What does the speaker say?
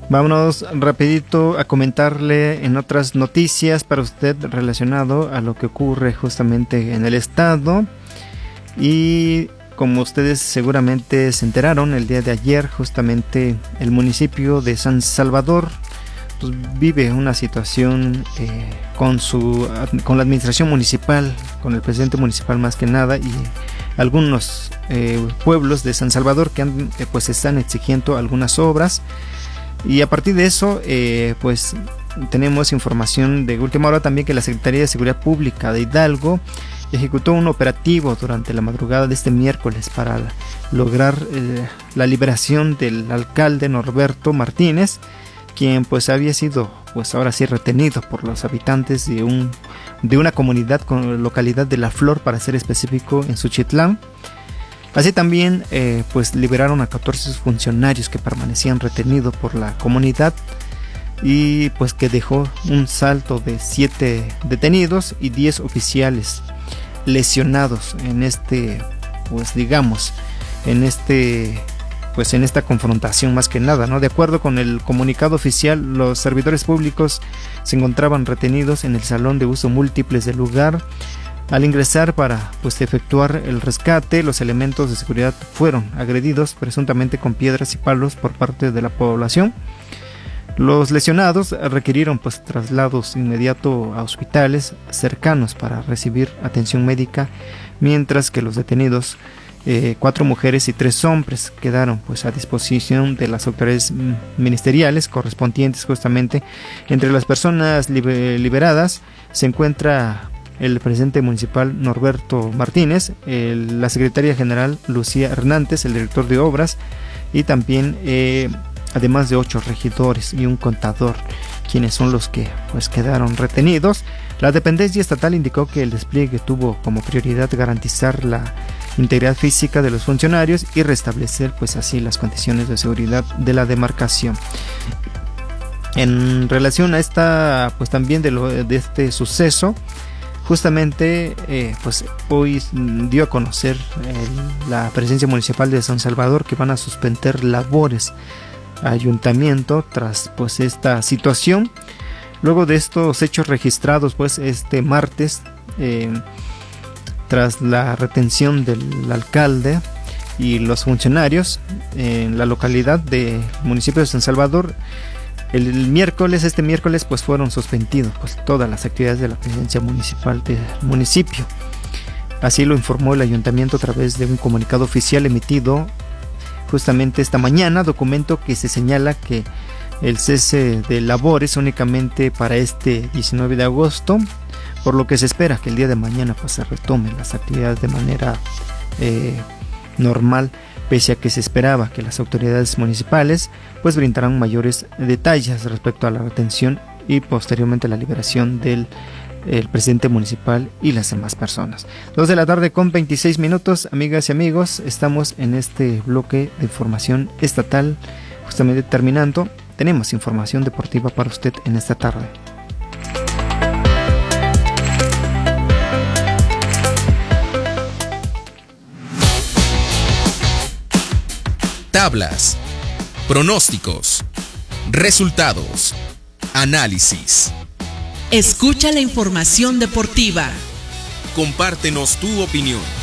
Vámonos rapidito a comentarle en otras noticias para usted relacionado a lo que ocurre justamente en el estado. Y como ustedes seguramente se enteraron, el día de ayer justamente el municipio de San Salvador pues vive una situación con la administración municipal, con el presidente municipal más que nada, y algunos pueblos de San Salvador que pues están exigiendo algunas obras. Y a partir de eso pues tenemos información de última hora también que la Secretaría de Seguridad Pública de Hidalgo ejecutó un operativo durante la madrugada de este miércoles para lograr la liberación del alcalde Norberto Martínez, quien pues había sido pues ahora sí retenido por los habitantes de una comunidad con localidad de La Flor, para ser específico, en Suchitlán. Así también pues liberaron a 14 funcionarios que permanecían retenidos por la comunidad, y pues que dejó un saldo de 7 detenidos y 10 oficiales lesionados en pues digamos en esta confrontación más que nada, ¿no? De acuerdo con el comunicado oficial, los servidores públicos se encontraban retenidos en el salón de uso múltiples del lugar. Al ingresar para pues efectuar el rescate, los elementos de seguridad fueron agredidos presuntamente con piedras y palos por parte de la población. Los lesionados requirieron pues traslados inmediatos a hospitales cercanos para recibir atención médica, mientras que los detenidos, 4 mujeres y 3 hombres, quedaron pues a disposición de las autoridades ministeriales correspondientes. Justamente entre las personas liberadas se encuentra el presidente municipal Norberto Martínez, la secretaria general Lucía Hernández, el director de obras, y también además de 8 regidores y un contador, quienes son los que pues quedaron retenidos. La dependencia estatal indicó que el despliegue tuvo como prioridad garantizar la integridad física de los funcionarios y restablecer pues así las condiciones de seguridad de la demarcación. En relación a esta pues también de este suceso, justamente pues hoy dio a conocer la Presidencia Municipal de San Salvador que van a suspender labores a ayuntamiento tras pues esta situación, luego de estos hechos registrados pues este martes, tras la retención del alcalde y los funcionarios en la localidad del municipio de San Salvador. Este miércoles pues fueron suspendidos pues todas las actividades de la presidencia municipal del municipio. Así lo informó el ayuntamiento a través de un comunicado oficial emitido justamente esta mañana, documento que se señala que el cese de labores únicamente para este 19 de agosto, por lo que se espera que el día de mañana pues se retomen las actividades de manera normal, pese a que se esperaba que las autoridades municipales pues brindarán mayores detalles respecto a la retención y posteriormente la liberación del presidente municipal y las demás personas. 2 de la tarde con 26 minutos, amigas y amigos, estamos en este bloque de información estatal. Justamente terminando, tenemos información deportiva para usted en esta tarde. Tablas, pronósticos, resultados, análisis. Escucha la información deportiva. Compártenos tu opinión.